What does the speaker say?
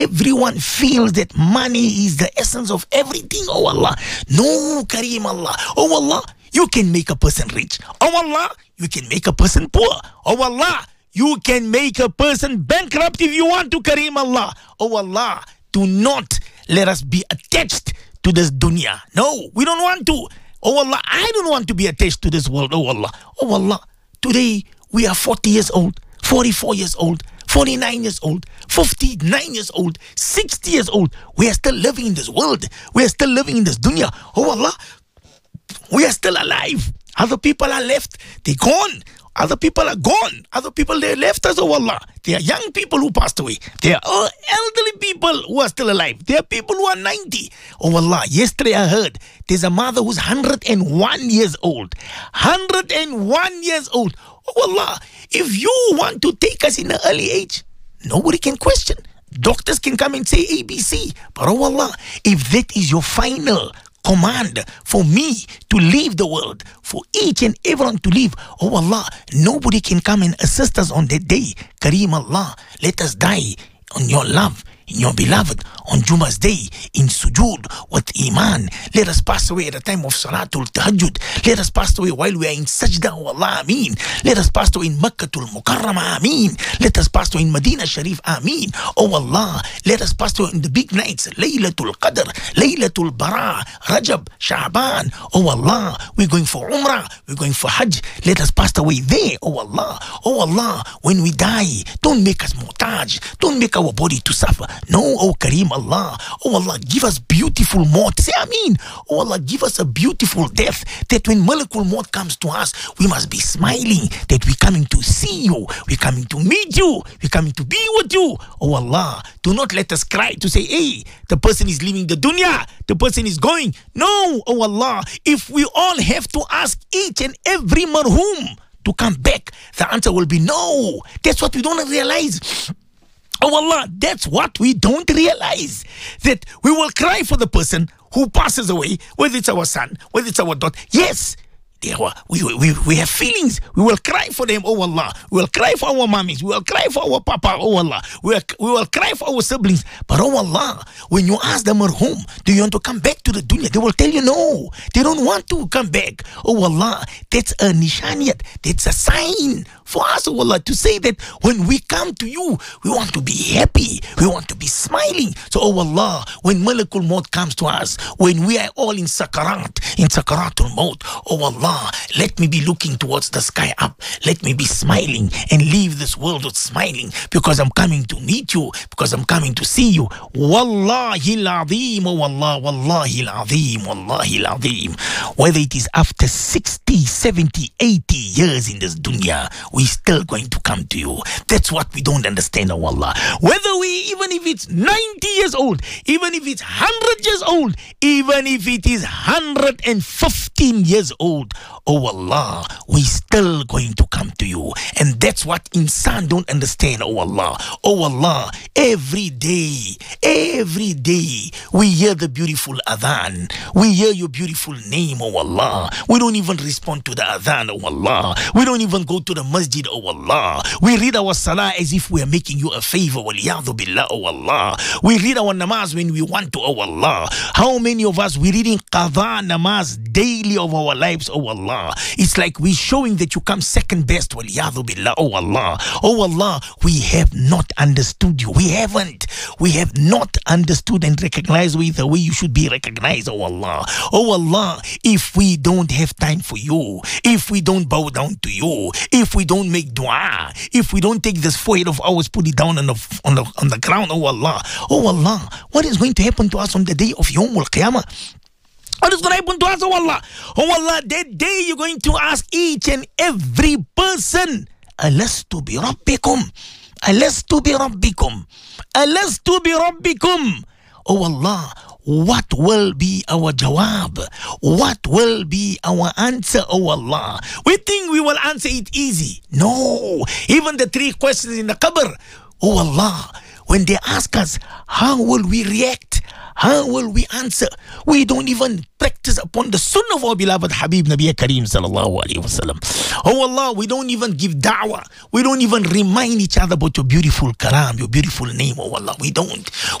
Everyone feels that money is the essence of everything, oh Allah. No, Kareem Allah. Oh Allah, you can make a person rich. Oh Allah, you can make a person poor. Oh Allah, you can make a person bankrupt if you want to, Kareem Allah. Oh Allah, do not let us be attached to this dunya. No, we don't want to. Oh Allah, I don't want to be attached to this world, oh Allah. Oh Allah, today we are 40 years old, 44 years old, 49 years old, 59 years old, 60 years old. We are still living in this world. We are still living in this dunya. Oh Allah, we are still alive. Other people are left. They're gone. Other people are gone. Other people, they left us, oh Allah. There are young people who passed away. There are elderly people who are still alive. There are people who are 90. Oh Allah, yesterday I heard there's a mother who's 101 years old. 101 years old. Oh Allah, if you want to take us in an early age, nobody can question. Doctors can come and say ABC. But oh Allah, if that is your final command for me to leave the world, for each and everyone to leave, oh Allah, nobody can come and assist us on that day. Kareem Allah, let us die on your love, in your beloved, on Juma's day, in sujood, with iman. Let us pass away at the time of Salatul Tahajjud. Let us pass away while we are in sajda, oh Allah, ameen. Let us pass away in Makkatul Mukarramah, ameen. Let us pass away in Medina Sharif, ameen. Oh Allah, let us pass away in the big nights, Laylatul Qadr, Laylatul Bara, Rajab, Sha'ban. Oh Allah, we're going for Umrah, we're going for Hajj. Let us pass away there, oh Allah. Oh Allah, when we die, don't make us mutaj. Don't make our body to suffer. No, oh Kareem Allah. Oh Allah, give us beautiful maut. Say Ameen. Oh Allah, give us a beautiful death, that when Malakul Maut comes to us, we must be smiling, that we're coming to see you, we're coming to meet you, we're coming to be with you. Oh Allah, do not let us cry to say, hey, the person is leaving the dunya, the person is going. No, oh Allah, if we all have to ask each and every marhum to come back, the answer will be no. That's what we don't realize. Oh Allah, that's what we don't realize. That we will cry for the person who passes away, whether it's our son, whether it's our daughter. Yes, we have feelings. We will cry for them, oh Allah. We will cry for our mummies. We will cry for our papa, oh Allah. We will cry for our siblings. But oh Allah, when you ask them at home, do you want to come back to the dunya? They will tell you no. They don't want to come back. Oh Allah, that's a nishaniyat. That's a sign for us, oh Allah, to say that when we come to you, we want to be happy. We want to be smiling. So, oh Allah, when Malakul Maut comes to us, when we are all in Sakaratul Maut, oh Allah, let me be looking towards the sky up. Let me be smiling and leave this world with smiling, because I'm coming to meet you, because I'm coming to see you. Wallahi al-azim, oh Allah, wallahi al-azim, wallahi al-azim. Whether it is after 60, 70, 80 years in this dunya, we still going to come to you. That's what we don't understand, oh Allah. Whether even if it's 90 years old, even if it's 100 years old, even if it is 115 years old, oh Allah, we still going to come to you. And that's what insan don't understand, oh Allah. Oh Allah, every day, we hear the beautiful adhan. We hear your beautiful name, oh Allah. We don't even respond to the adhan, oh Allah. We don't even go to the masjid, oh Allah. We read our salah as if we are making you a favor, waliyadhu billah, oh Allah. We read our namaz when we want to, oh Allah. How many of us, we reading qadha namaz daily of our lives, oh Allah. It's like we're showing that you come second best, waliyadhu billah, oh Allah. Oh Allah, we have not understood you. We have not understood and recognized you the way you should be recognized, oh Allah. Oh Allah, if we don't have time for you, if we don't bow down to you, if we don't make dua, if we don't take this forehead of ours, put it down on the ground, oh Allah, what is going to happen to us on the day of Yawmul Qiyamah? What is going to happen to us, oh Allah? Oh Allah, that day you're going to ask each and every person, Alastu bi Rabbikum? Alastu bi Rabbikum? Alastu bi Rabbikum? Oh Allah, what will be our jawab? What will be our answer, oh Allah? We think we will answer it easy. No, even the 3 questions in the qabr, oh Allah, when they ask us, how will we react? How will we answer? We don't even practice upon the sunnah of our beloved Habib Nabi Kareem sallallahu alayhi wasallam. Oh Allah, we don't even give da'wah. We don't even remind each other about your beautiful kalam, your beautiful name. Oh Allah, we don't.